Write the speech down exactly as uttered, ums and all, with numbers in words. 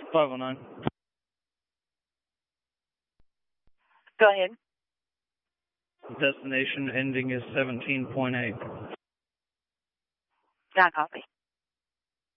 five oh nine. Go ahead. Destination ending is seventeen point eight. I copy.